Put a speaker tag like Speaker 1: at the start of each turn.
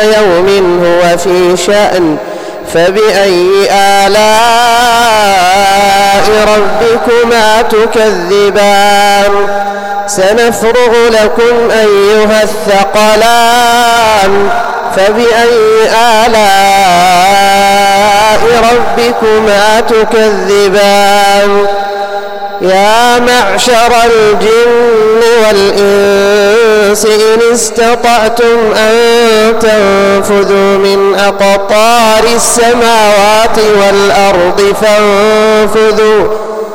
Speaker 1: يوم هو في شأن فبأي آلاء ربكما تكذبان سنفرغ لكم أيها الثقلان فبأي آلاء ربكما تكذبان يا معشر الجن والإنس إن استطعتم أن تنفذوا من أقطار السماوات والأرض فانفذوا